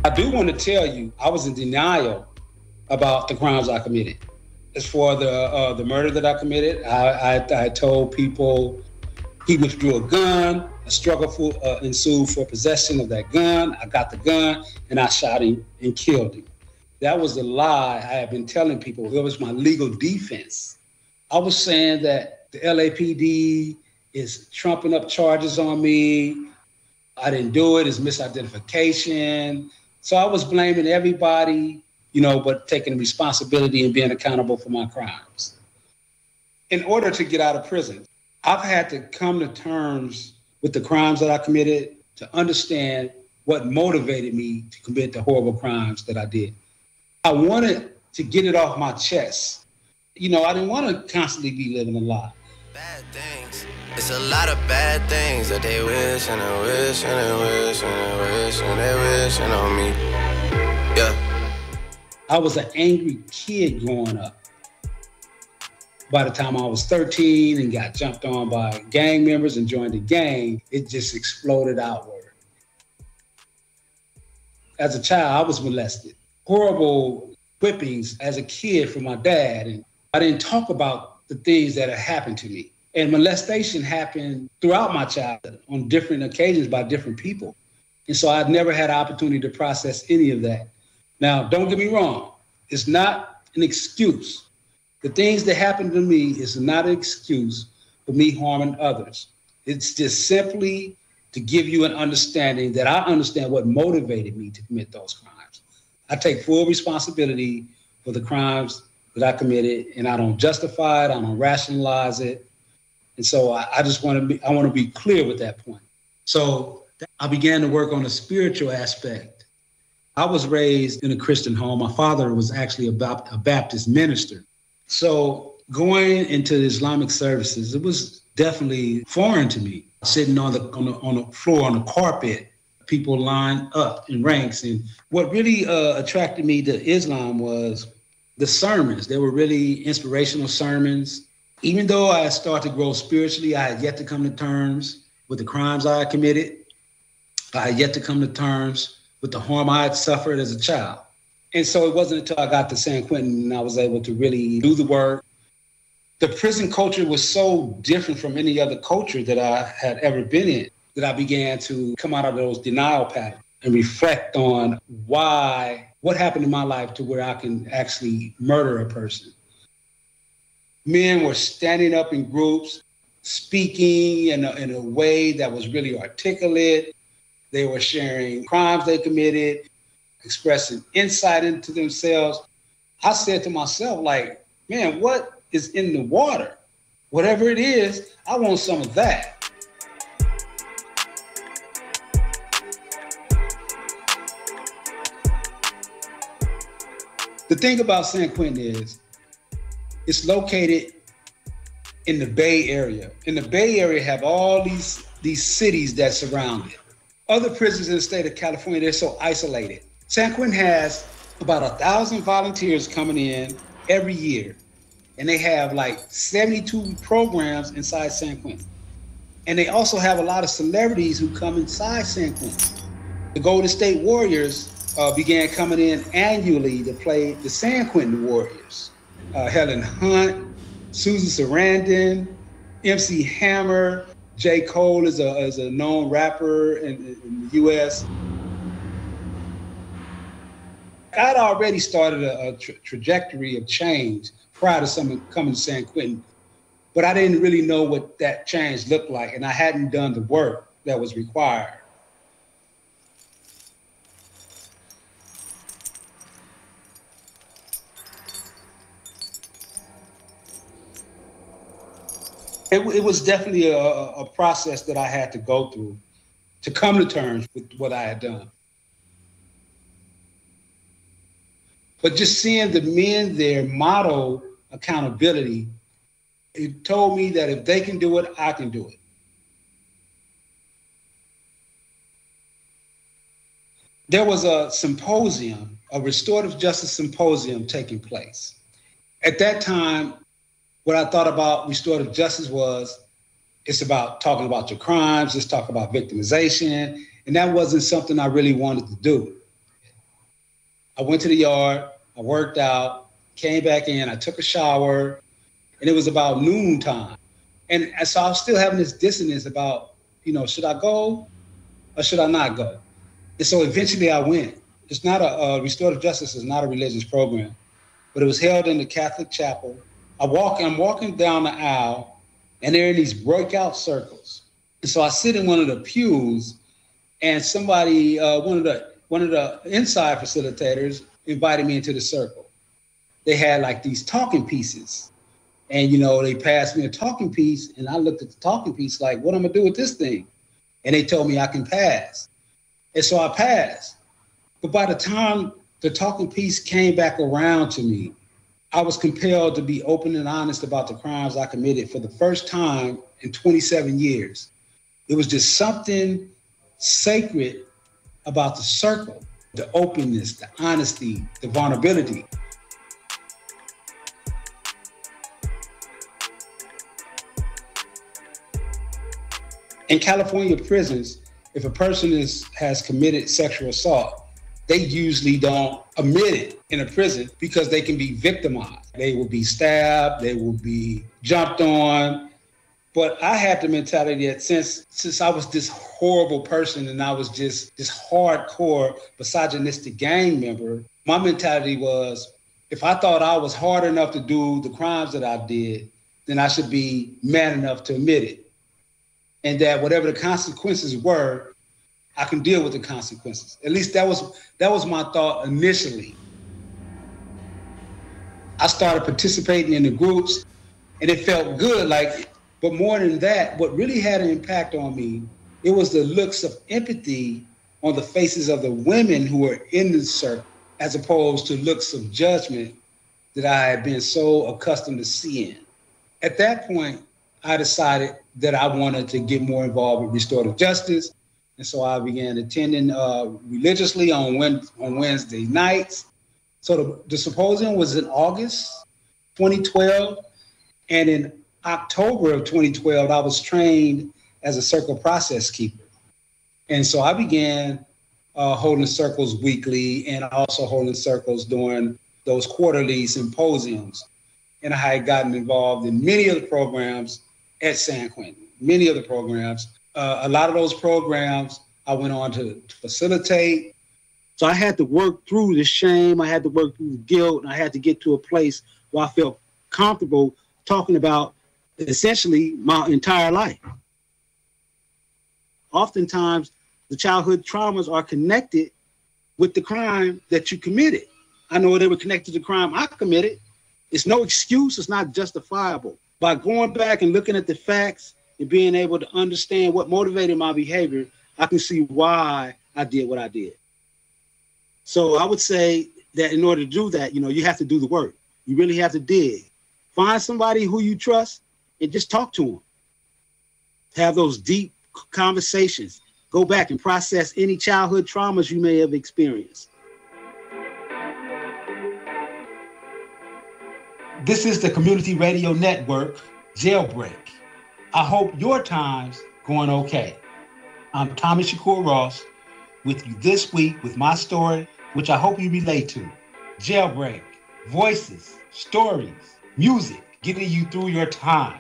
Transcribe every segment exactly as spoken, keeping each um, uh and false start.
I do want to tell you, I was in denial about the crimes I committed. As for the uh, the murder that I committed, I, I, I told people he withdrew a gun, a struggle for, uh, ensued for possession of that gun. I got the gun and I shot him and killed him. That was the lie I had been telling people. It was my legal defense. I was saying that the L A P D is trumping up charges on me. I didn't do it. It's misidentification. So I was blaming everybody, you know, but taking responsibility and being accountable for my crimes. In order to get out of prison, I've had to come to terms with the crimes that I committed to understand what motivated me to commit the horrible crimes that I did. I wanted to get it off my chest. You know, I didn't want to constantly be living a lie. Bad things. It's a lot of bad things that they wish and they wish and they wish and they wish and they wish on me. Yeah. I was an angry kid growing up. By the time I was thirteen and got jumped on by gang members and joined the gang, it just exploded outward. As a child, I was molested. Horrible whippings as a kid from my dad. And I didn't talk about the things that had happened to me. And molestation happened throughout my childhood on different occasions by different people. And so I'd never had an opportunity to process any of that. Now, don't get me wrong. It's not an excuse. The things that happened to me is not an excuse for me harming others. It's just simply to give you an understanding that I understand what motivated me to commit those crimes. I take full responsibility for the crimes that I committed, and I don't justify it, I don't rationalize it. And so I, I just want to be, I want to be clear with that point. So I began to work on the spiritual aspect. I was raised in a Christian home. My father was actually a, a Baptist minister. So going into the Islamic services, it was definitely foreign to me. Sitting on the on the, on the floor, on the carpet, people lined up in ranks. And what really uh, attracted me to Islam was the sermons. They were really inspirational sermons. Even though I had started to grow spiritually, I had yet to come to terms with the crimes I had committed. I had yet to come to terms with the harm I had suffered as a child. And so it wasn't until I got to San Quentin and I was able to really do the work. The prison culture was so different from any other culture that I had ever been in that I began to come out of those denial patterns and reflect on why, what happened in my life to where I can actually murder a person. Men were standing up in groups, speaking in a, in a way that was really articulate. They were sharing crimes they committed, expressing insight into themselves. I said to myself, like, man, what is in the water? Whatever it is, I want some of that. The thing about San Quentin is it's located in the Bay Area. In the Bay Area have all these, these cities that surround it. Other prisons in the state of California, they're so isolated. San Quentin has about a thousand volunteers coming in every year. And they have like seventy-two programs inside San Quentin. And they also have a lot of celebrities who come inside San Quentin. The Golden State Warriors uh, began coming in annually to play the San Quentin Warriors. Uh, Helen Hunt, Susan Sarandon, M C Hammer, J. Cole is a, is a known rapper in, in the U S I'd already started a, a tra- trajectory of change prior to someone coming to San Quentin, but I didn't really know what that change looked like, and I hadn't done the work that was required. It, it was definitely a, a process that I had to go through to come to terms with what I had done. But just seeing the men there model accountability, it told me that if they can do it, I can do it. There was a symposium, a restorative justice symposium taking place. At that time, what I thought about restorative justice was, it's about talking about your crimes, let's talk about victimization, and that wasn't something I really wanted to do. I went to the yard, I worked out, came back in, I took a shower, and it was about noon time. And so I was still having this dissonance about, you know, should I go or should I not go? And so eventually I went. It's not a, uh, restorative justice is not a religious program, but it was held in the Catholic chapel. I walk, I'm walking down the aisle, and they're in these breakout circles. And so I sit in one of the pews, and somebody, uh, one of the one of the inside facilitators invited me into the circle. They had like these talking pieces. And, you know, they passed me a talking piece, and I looked at the talking piece like, what am I gonna do with this thing? And they told me I can pass. And so I passed. But by the time the talking piece came back around to me, I was compelled to be open and honest about the crimes I committed for the first time in twenty-seven years. It was just something sacred about the circle, the openness, the honesty, the vulnerability. In California prisons, if a person is has committed sexual assault, they usually don't admit it in a prison because they can be victimized. They will be stabbed, they will be jumped on. But I had the mentality that since since I was this horrible person and I was just this hardcore misogynistic gang member, my mentality was if I thought I was hard enough to do the crimes that I did, then I should be man enough to admit it. And that whatever the consequences were, I can deal with the consequences. At least that was that was my thought initially. I started participating in the groups, and it felt good. Like, but more than that, what really had an impact on me, it was the looks of empathy on the faces of the women who were in the circle, as opposed to looks of judgment that I had been so accustomed to seeing. At that point, I decided that I wanted to get more involved with restorative justice. And so I began attending uh, religiously on, Wed- on Wednesday nights. So the, the symposium was in August twenty twelve. And in October of twenty twelve, I was trained as a circle process keeper. And so I began uh, holding circles weekly and also holding circles during those quarterly symposiums. And I had gotten involved in many of the programs at San Quentin, many of the programs. Uh, a lot of those programs I went on to, to facilitate. So I had to work through the shame, I had to work through the guilt, and I had to get to a place where I felt comfortable talking about essentially my entire life. Oftentimes, the childhood traumas are connected with the crime that you committed. I know they were connected to the crime I committed. It's no excuse, it's not justifiable. By going back and looking at the facts and being able to understand what motivated my behavior, I can see why I did what I did. So I would say that in order to do that, you know, you have to do the work. You really have to dig. Find somebody who you trust and just talk to them. Have those deep conversations. Go back and process any childhood traumas you may have experienced. This is the Community Radio Network, Jailbreak. I hope your time's going okay. I'm Tommy Shakur Ross with you this week with my story, which I hope you relate to. Jailbreak, voices, stories, music, getting you through your time.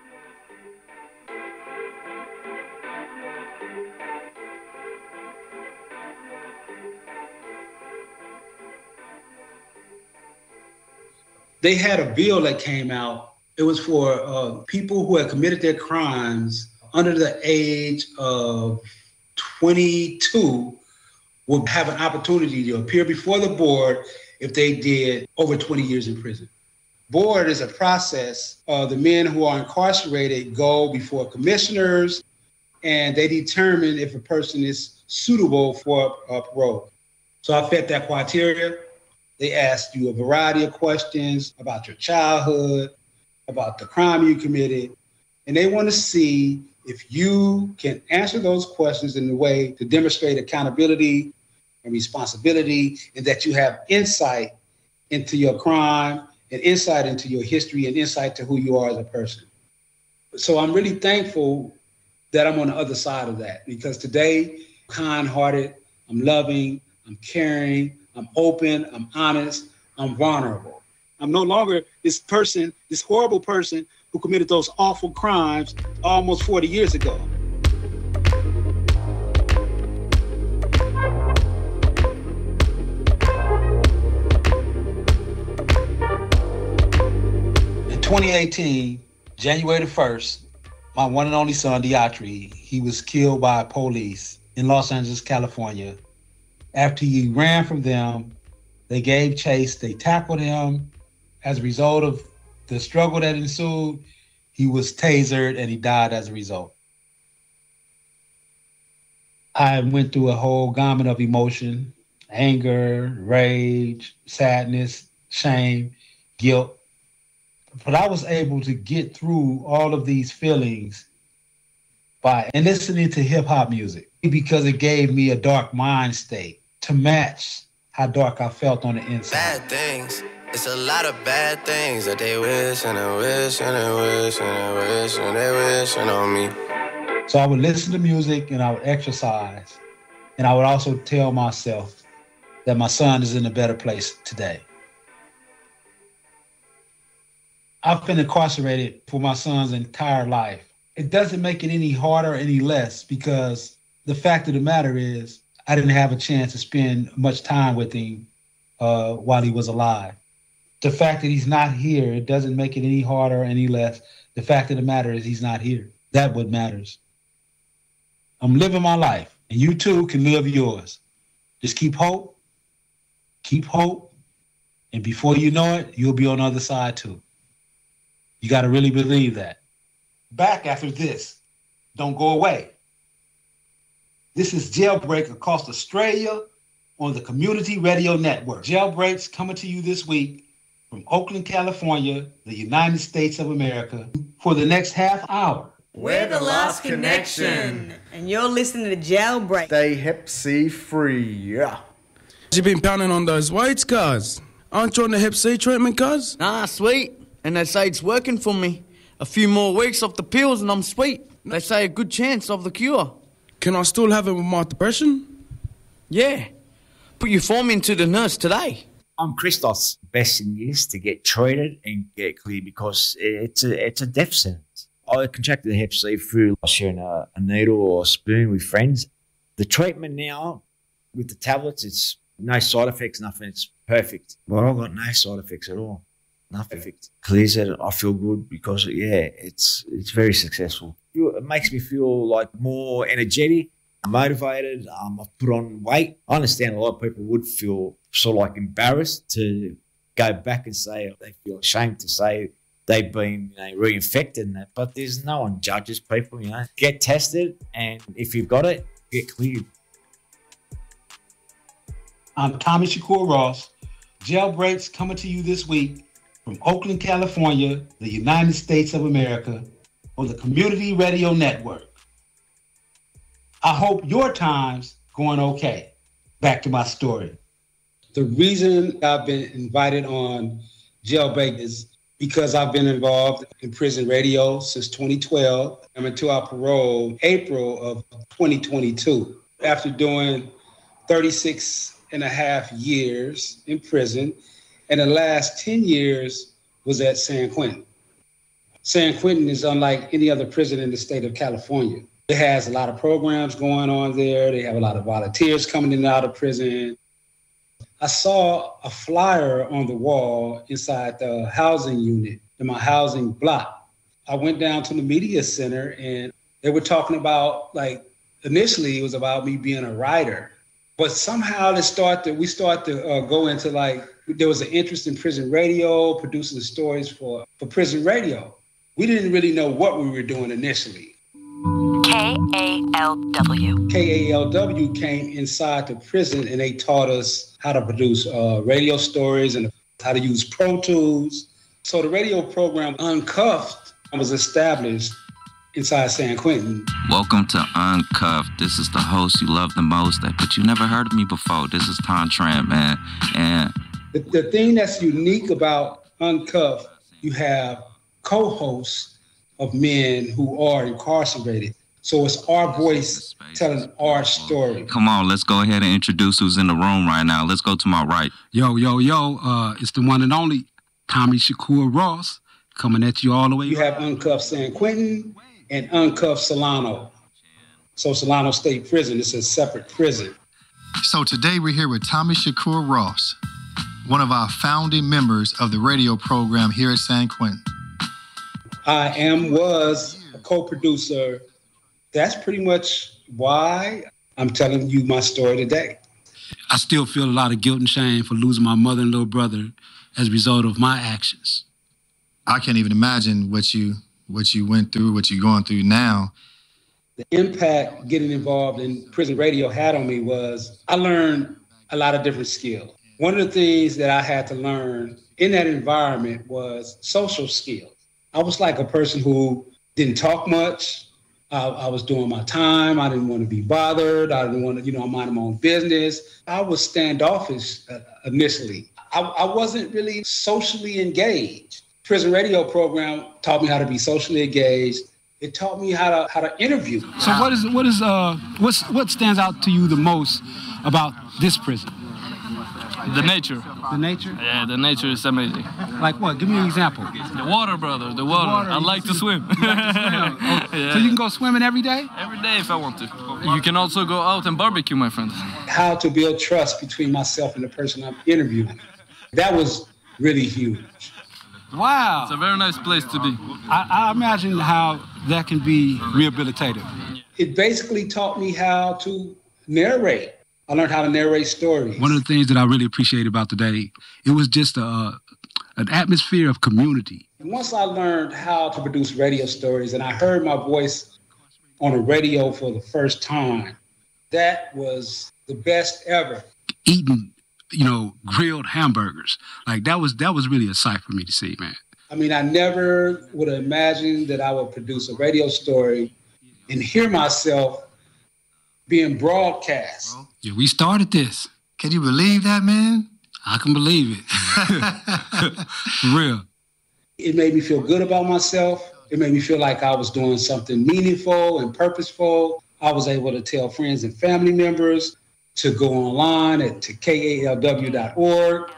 They had a bill that came out. It was for uh, people who had committed their crimes under the age of twenty-two would have an opportunity to appear before the board if they did over twenty years in prison. Board is a process. Uh, the men who are incarcerated go before commissioners, and they determine if a person is suitable for uh, parole. So I fit that criteria. They asked you a variety of questions about your childhood, about the crime you committed, and they want to see if you can answer those questions in a way to demonstrate accountability and responsibility, and that you have insight into your crime and insight into your history and insight to who you are as a person. So I'm really thankful that I'm on the other side of that, because today, I'm kind-hearted, I'm loving, I'm caring, I'm open, I'm honest, I'm vulnerable. I'm no longer this person, this horrible person who committed those awful crimes almost forty years ago. In twenty eighteen, January the first, my one and only son, Deontry, he was killed by police in Los Angeles, California. After he ran from them, they gave chase, they tackled him. As a result of the struggle that ensued, he was tasered and he died as a result. I went through a whole gamut of emotion, anger, rage, sadness, shame, guilt. But I was able to get through all of these feelings by listening to hip hop music because it gave me a dark mind state to match how dark I felt on the inside. Bad things. It's a lot of bad things that they wish and they wish and they wish and they wish and they wishing on me. So I would listen to music and I would exercise. And I would also tell myself that my son is in a better place today. I've been incarcerated for my son's entire life. It doesn't make it any harder or any less because the fact of the matter is I didn't have a chance to spend much time with him uh, while he was alive. The fact that he's not here, it doesn't make it any harder or any less. The fact of the matter is he's not here. That's what matters. I'm living my life, and you too can live yours. Just keep hope, keep hope, and before you know it, you'll be on the other side too. You got to really believe that. Back after this. Don't go away. This is Jailbreak across Australia on the Community Radio Network. Jailbreak's coming to you this week from Oakland, California, the United States of America, for the next half hour. We're the last connection. And you're listening to Jailbreak. Stay hep C free, yeah. You been pounding on those weights, cuz? Aren't you on the hep C treatment, cuz? Nah, sweet. And they say it's working for me. A few more weeks off the pills and I'm sweet. They say a good chance of the cure. Can I still have it with my depression? Yeah. Put your form into the nurse today. I'm Christos. Best thing is to get treated and get clear because it's a it's a death sentence. I contracted the hep C through sharing a, a needle or a spoon with friends. The treatment now with the tablets, it's no side effects, nothing. It's perfect. Well, I've got no side effects at all. Nothing. Perfect. Clears it. I feel good because yeah, it's it's very successful. It makes me feel like more energetic, motivated. Um, I've put on weight. I understand a lot of people would feel sort of like embarrassed to go back and say they feel ashamed to say they've been you know, reinfected and that. But there's no one judges people. You know, get tested, and if you've got it, get cleared. I'm Tommy Shakur Ross. Jailbreak's coming to you this week from Oakland, California, the United States of America, on the Community Radio Network. I hope your time's going okay. Back to my story. The reason I've been invited on Jailbreak is because I've been involved in prison radio since twenty twelve. I'm until our parole April of twenty twenty-two. After doing thirty-six and a half years in prison, and the last ten years was at San Quentin. San Quentin is unlike any other prison in the state of California. It has a lot of programs going on there. They have a lot of volunteers coming in and out of prison. I saw a flyer on the wall inside the housing unit in my housing block. I went down to the media center and they were talking about, like, initially it was about me being a writer. But somehow it started, we started to uh, go into like, there was an interest in prison radio, producing stories for, for prison radio. We didn't really know what we were doing initially. K A L W. K A L W came inside the prison and they taught us how to produce uh, radio stories and how to use Pro Tools. So the radio program Uncuffed was established inside San Quentin. Welcome to Uncuffed. This is the host you love the most, but you never heard of me before. This is Ton Tramp, man. And the, the thing that's unique about Uncuffed, you have co-hosts of men who are incarcerated. So it's our voice telling our story. Come on, let's go ahead and introduce who's in the room right now. Let's go to my right. Yo, yo, yo, uh, it's the one and only Tommy Shakur Ross coming at you all the way. You have uncuffed San Quentin and uncuffed Solano. So Solano State Prison, it's a separate prison. So today we're here with Tommy Shakur Ross, one of our founding members of the radio program here at San Quentin. I am, was a co-producer. That's pretty much why I'm telling you my story today. I still feel a lot of guilt and shame for losing my mother and little brother as a result of my actions. I can't even imagine what you what you went through, what you're going through now. The impact getting involved in prison radio had on me was I learned a lot of different skills. One of the things that I had to learn in that environment was social skills. I was like a person who didn't talk much. I, I was doing my time. I didn't want to be bothered. I didn't want to, you know, mind my own business. I was standoffish uh, initially. I, I wasn't really socially engaged. Prison radio program taught me how to be socially engaged. It taught me how to how to interview. So what is what is uh what's what stands out to you the most about this prison? The nature. The nature? Yeah, the nature is amazing. Like what? Give me an example. The water, brother. The water. The water. I like to swim. You like to swim. Oh, yeah. So you can go swimming every day? Every day if I want to. You can also go out and barbecue, my friend. How to build trust between myself and the person I'm interviewing. That was really huge. Wow. It's a very nice place to be. I, I imagine how that can be rehabilitative. It basically taught me how to narrate. I learned how to narrate stories. One of the things that I really appreciate about today, it was just a, an atmosphere of community. And once I learned how to produce radio stories and I heard my voice on the radio for the first time, that was the best ever. Eating, you know, grilled hamburgers. Like that was that was really a sight for me to see, man. I mean, I never would have imagined that I would produce a radio story and hear myself being broadcast. Yeah, we started this. Can you believe that, man? I can believe it. For real. It made me feel good about myself. It made me feel like I was doing something meaningful and purposeful. I was able to tell friends and family members to go online at to K A L W dot org.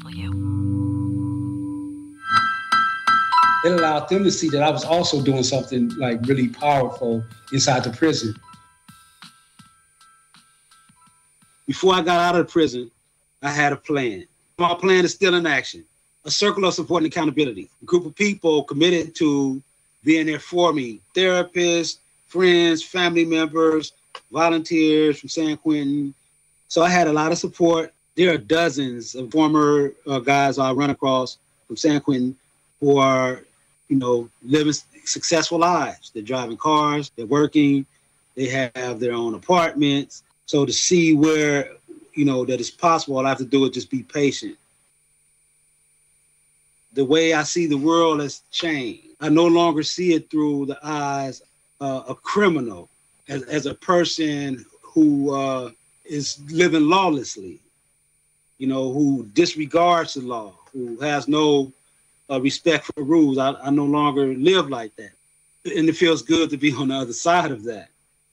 It allowed them to see that I was also doing something like really powerful inside the prison. Before I got out of the prison, I had a plan. My plan is still in action. A circle of support and accountability. A group of people committed to being there for me. Therapists, friends, family members, volunteers from San Quentin. So I had a lot of support. There are dozens of former uh, guys I run across from San Quentin who are, you know, living successful lives. They're driving cars, they're working, they have their own apartments. So to see where, you know, that it's possible, all I have to do is just be patient. The way I see the world has changed. I no longer see it through the eyes of a criminal, as, as a person who uh, is living lawlessly, you know, who disregards the law, who has no uh, respect for rules. I, I no longer live like that. And it feels good to be on the other side of that.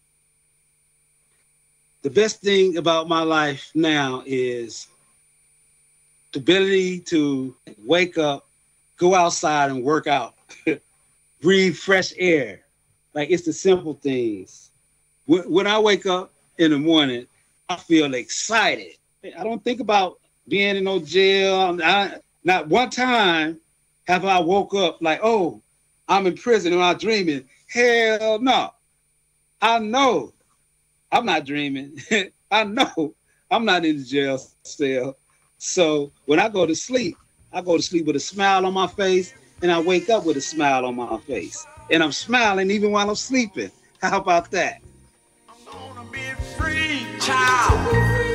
The best thing about my life now is the ability to wake up, go outside and work out, breathe fresh air. Like, it's the simple things. When I wake up in the morning, I feel excited. I don't think about being in no jail. I, not one time have I woke up like, oh, I'm in prison and I'm dreaming. Hell no. I know I'm not dreaming. I know I'm not in the jail cell. So when I go to sleep, I go to sleep with a smile on my face and I wake up with a smile on my face. And I'm smiling even while I'm sleeping. How about that? I'm gonna be free, child.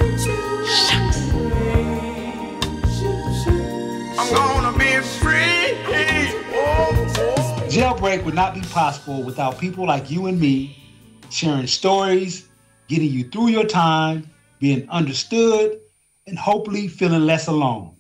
I'm gonna be free. Oh, oh. Jailbreak would not be possible without people like you and me sharing stories, getting you through your time, being understood, and hopefully feeling less alone.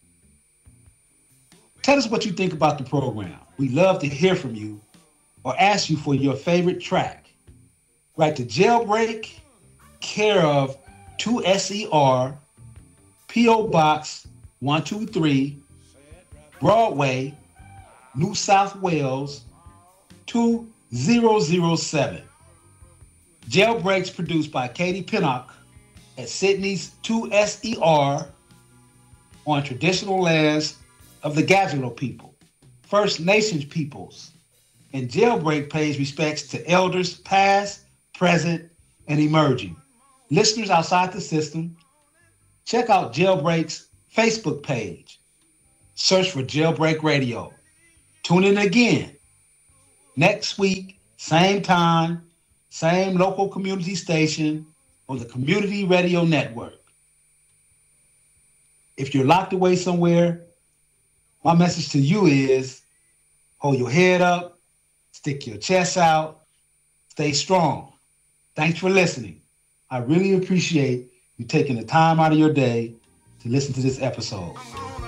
Tell us what you think about the program. We'd love to hear from you or ask you for your favorite track. Write to Jailbreak, care of two S E R, P O Box one two three, Broadway, New South Wales, two zero zero seven. Jailbreak's produced by Katie Pinnock at Sydney's two S E R on traditional lands of the Gadigal people, First Nations peoples. And Jailbreak pays respects to elders past, present, and emerging. Listeners outside the system, check out Jailbreak's Facebook page. Search for Jailbreak Radio. Tune in again next week, same time, same local community station on the Community Radio Network. If you're locked away somewhere, my message to you is hold your head up, stick your chest out, stay strong. Thanks for listening. I really appreciate you taking the time out of your day to listen to this episode.